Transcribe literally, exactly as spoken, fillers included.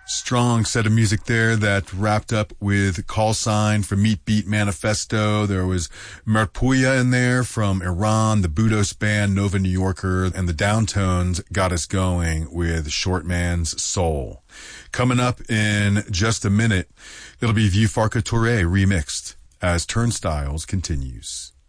Strong set of music there that wrapped up with Call Sign from Meat Beat Manifesto. There was Merpuya in there from Iran, the Budos band, Nova New Yorker, and the Downtones got us going with Short Man's Soul. Coming up in just a minute, it'll be Vieux Farka Touré remixed as Turnstiles continues.